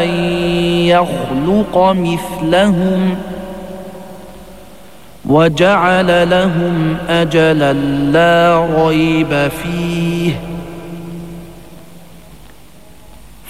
يخلق مثلهم وجعل لهم أجلا لا ريب فيه